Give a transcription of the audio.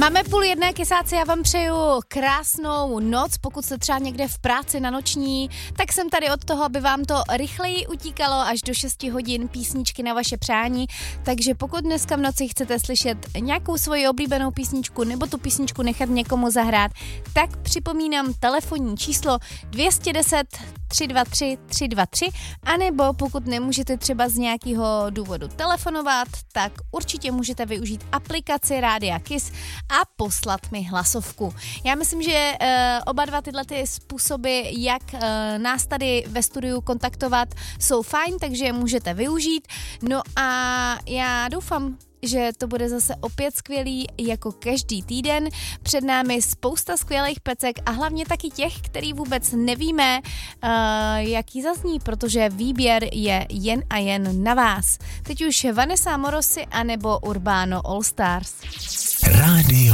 Máme 12:30, kysáci, já vám přeju krásnou noc, pokud jste třeba někde v práci na noční, tak jsem tady od toho, aby vám to rychleji utíkalo až do 6 hodin písničky na vaše přání, takže pokud dneska v noci chcete slyšet nějakou svoji oblíbenou písničku nebo tu písničku nechat někomu zahrát, tak připomínám telefonní číslo 210 323 323, anebo pokud nemůžete třeba z nějakého důvodu telefonovat, tak určitě můžete využít aplikaci Rádia Kiss a poslat mi hlasovku. Já myslím, že oba dva tyhle ty způsoby, jak nás tady ve studiu kontaktovat, jsou fajn, takže je můžete využít. No a já doufám, že to bude zase opět skvělý jako každý týden. Před námi spousta skvělých pecek a hlavně taky těch, který vůbec nevíme, jaký zazní, protože výběr je jen a jen na vás. Teď už Vanessa Morosi anebo Urbano All Stars. Rádio